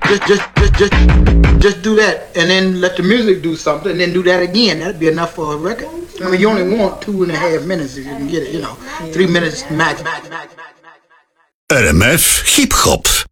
Just do that, and then let the music do something, and then do that again. That'd be enough for a record. I mean, you only want 2.5 minutes if you can get it, 3 minutes max. RMF Hip Hop.